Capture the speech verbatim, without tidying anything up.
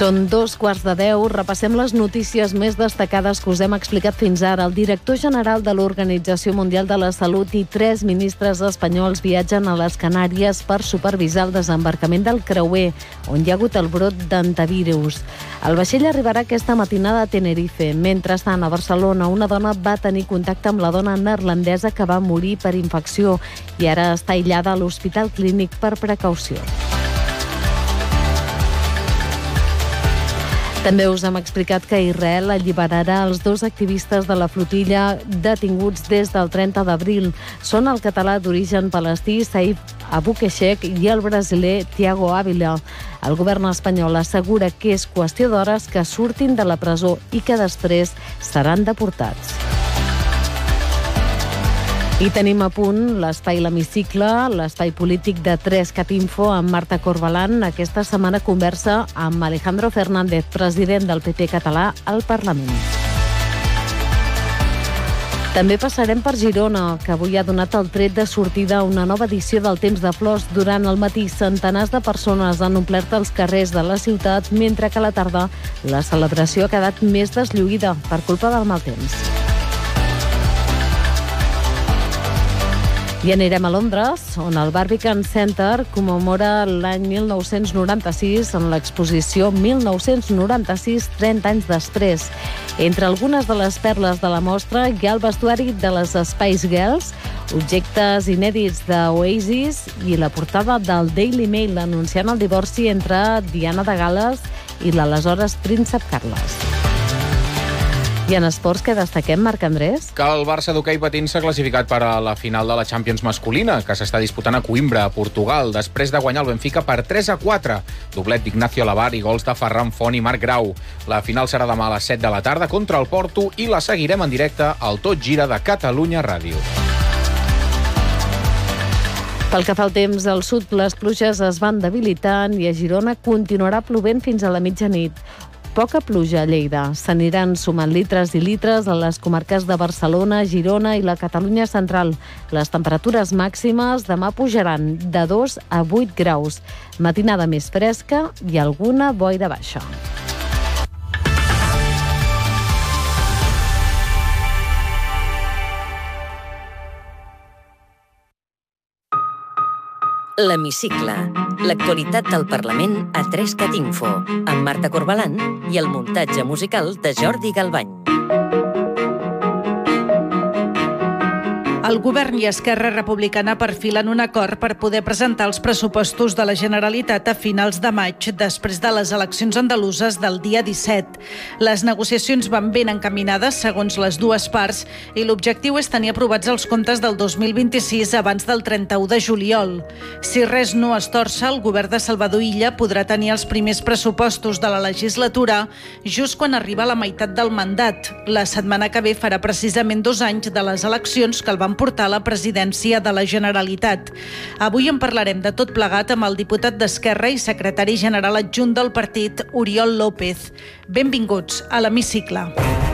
Són dos quarts de deu. Repassem les notícies més destacades que us hem explicat fins ara. El director general de l'Organització Mundial de la Salut i tres ministres espanyols viatgen a les Canàries per supervisar el desembarcament del creuer, on hi ha hagut el brot d'hantavirus. El vaixell arribarà aquesta matinada a Tenerife. Mentrestant, a Barcelona, una dona va tenir contacte amb la dona neerlandesa que va morir per infecció i ara està aïllada a l'Hospital Clínic per precaució. També us hem explicat que Israel alliberarà els dos activistes de la flotilla detinguts des del trenta d'abril. Són el català d'origen palestí Saif Abukeshek i el brasiler Thiago Ávila. El govern espanyol assegura que és qüestió d'hores que surtin de la presó i que després seran deportats. I tenim a punt l'espai L'Hemicicle, l'espai polític de tres cat info amb Marta Corbalán. Aquesta setmana conversa amb Alejandro Fernández, president del P P català al Parlament. També passarem per Girona, que avui ha donat el tret de sortida a una nova edició del Temps de Flors. Durant el matí, centenars de persones han omplert els carrers de la ciutat, mentre que a la tarda la celebració ha quedat més deslluïda per culpa del mal temps. I anirem a Londres, on el Barbican Centre commemora l'any mil nou-cents noranta-sis en l'exposició mil nou-cents noranta-sis, trenta anys després. Entre algunes de les perles de la mostra hi ha el vestuari de les Spice Girls, objectes inèdits d'Oasis i la portada del Daily Mail anunciant el divorci entre Diana de Gal·les i l'aleshores príncep Carles. I en esports, què destaquem, Marc Andrés? Que el Barça d'hoquei patins s'ha classificat per a la final de la Champions masculina, que s'està disputant a Coimbra, a Portugal, després de guanyar el Benfica per tres a quatre. Doblet d'Ignacio Lavar i gols de Ferran Font i Marc Grau. La final serà demà a les set de la tarda contra el Porto i la seguirem en directe al Tot Gira de Catalunya Ràdio. Pel que fa al temps, al sud les pluges es van debilitant i a Girona continuarà plovent fins a la mitjanit. Poca pluja a Lleida. S'aniran sumant litres i litres a les comarques de Barcelona, Girona i la Catalunya central. Les temperatures màximes demà pujaran de dos a vuit graus. Matinada més fresca i alguna boira baixa. L'Hemicicle, l'actualitat del Parlament a tres cat info, amb Marta Corbalán i el muntatge musical de Jordi Galbany. El govern i Esquerra Republicana perfilen un acord per poder presentar els pressupostos de la Generalitat a finals de maig, després de les eleccions andaluses del dia disset. Les negociacions van ben encaminades, segons les dues parts, i l'objectiu és tenir aprovats els comptes del dos mil vint-i-sis abans del trenta-u de juliol. Si res no es torça, el govern de Salvador Illa podrà tenir els primers pressupostos de la legislatura just quan arriba a la meitat del mandat. La setmana que ve farà precisament dos anys de les eleccions que el van portar a la presidència de la Generalitat. Avui en parlarem de tot plegat amb el diputat d'Esquerra i secretari general adjunt del partit, Oriol López. Benvinguts a l'Hemicicle.